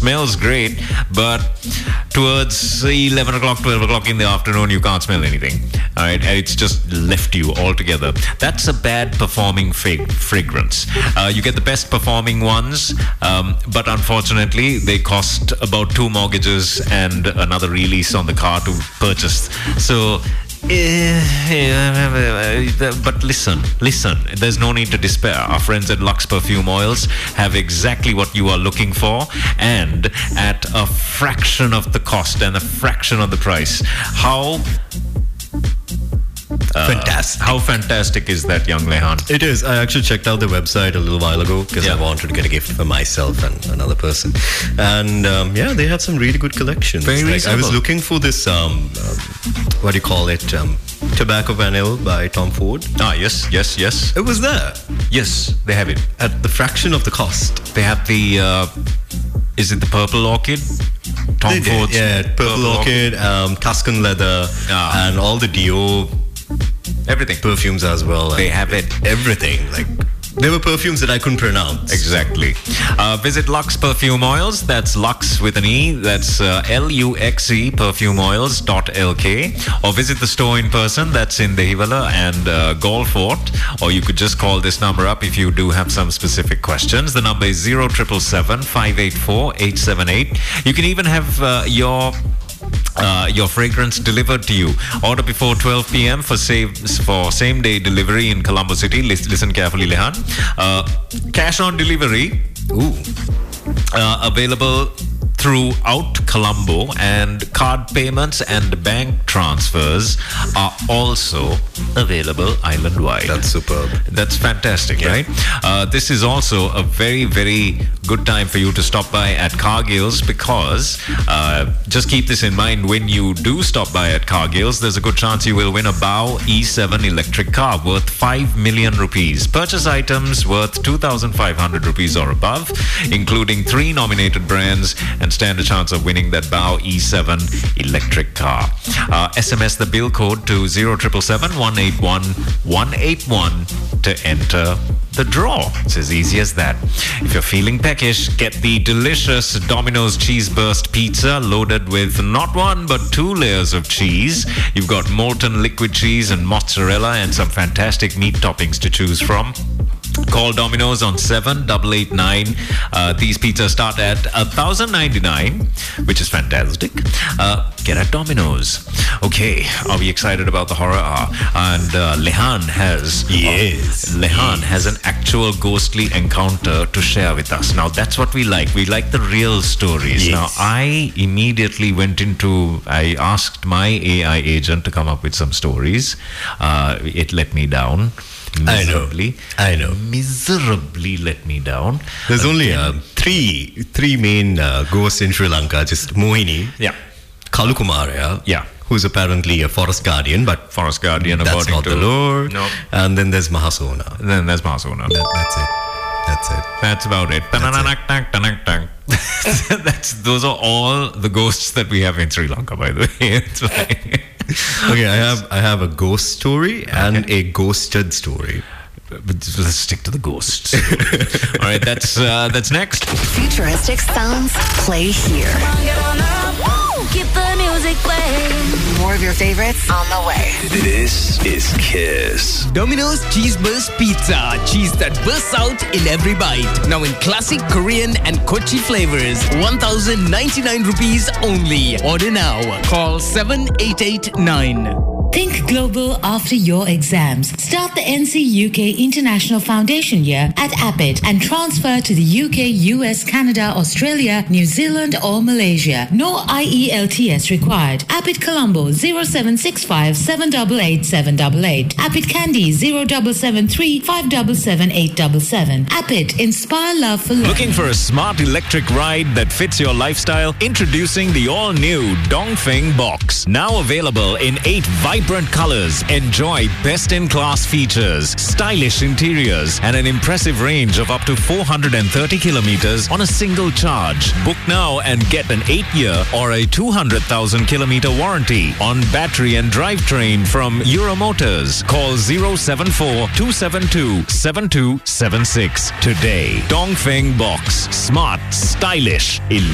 smells great, but towards 11 o'clock, 12 o'clock in the afternoon, you can't smell anything. All right, and it's just left you altogether. That's a bad performing fragrance. You get the best performing ones, but unfortunately, they cost about 2 mortgages and another release on the car to purchase. So, but listen, there's no need to despair. Our friends at Lux Perfume Oils have exactly what you are looking for, and at a fraction of the cost and a fraction of the price. Fantastic. How fantastic is that, young Lehan? It is. I actually checked out the website a little while ago because I wanted to get a gift for myself and another person. And they have some really good collections. Very reasonable. I was looking for this, what do you call it? Tobacco Vanille by Tom Ford. Yes. It was there. Yes, they have it. At the fraction of the cost. They have the, is it the Purple Orchid? Tom Ford's Purple Orchid, Tuscan Leather, and all the Dio everything. Perfumes as well. They have it. Everything. Like, there were perfumes that I couldn't pronounce. Exactly. Visit Lux Perfume Oils. That's Lux with an E. That's LUXE perfumeoils.lk. Or visit the store in person. That's in Dehiwala and Golfort. Or you could just call this number up if you do have some specific questions. The number is 0777 584 878. You can even have your fragrance delivered to you. Order before 12 p.m. for same day delivery in Colombo City. Listen carefully, Lehan. Cash on delivery. Available throughout Colombo, and card payments and bank transfers are also available island-wide. That's superb. That's fantastic, right? This is also a very, very good time for you to stop by at Cargill's, because just keep this in mind, when you do stop by at Cargill's, there's a good chance you will win a BAO E7 electric car worth 5 million rupees. Purchase items worth 2,500 rupees or above, including 3 nominated brands, and stand a chance of winning that BAO E7 electric car. SMS the bill code to 0777 181 181 to enter the draw. It's as easy as that. If you're feeling peckish, get the delicious Domino's Cheese Burst Pizza loaded with not 1 but 2 layers of cheese. You've got molten liquid cheese and mozzarella and some fantastic meat toppings to choose from. Call Domino's on 7889. These pizzas start at 1,099, which is fantastic. Get at Domino's. Okay, are we excited about the horror hour? And Lehan has has an actual ghostly encounter to share with us. Now that's what we like. We like the real stories. Now I immediately I asked my AI agent to come up with some stories. It let me down. Miserably. I know. Miserably let me down. There's only three main ghosts in Sri Lanka. Just Mohini. Yeah. Kalukumara. Yeah. Who's apparently a forest guardian, but forest guardian that's according not to the lore. No. And then there's Mahasona. That's it. That's it. That's about it. Those are all the ghosts that we have in Sri Lanka, by the way. It's like okay, I have a ghost story and a ghosted story. But let's stick to the ghosts. All right, that's next. Futuristic sounds play here. Keep the music playing. More of your favorites on the way. This is Kiss. Domino's Cheese Burst Pizza. Cheese that bursts out in every bite. Now in classic Korean and Kochi flavors. 1,099 rupees only. Order now. Call 7889. Think global after your exams. Start the NC UK International Foundation year at Abbott and transfer to the UK, US, Canada, Australia, New Zealand or Malaysia. No IELTS required. Abbott Colombo 0765 788 788. Abbott Kandy 0773 577 877. Abbott, inspire love for learning. Looking for a smart electric ride that fits your lifestyle? Introducing the all-new Dongfeng Box. Now available in 8 vibrant colors. Enjoy best-in-class features, stylish interiors, and an impressive range of up to 430 kilometers on a single charge. Book now and get an 8-year or a 200,000 kilometer warranty on battery and drivetrain from Euromotors. Call 074 272 7276 today. Dongfeng Box. Smart, stylish,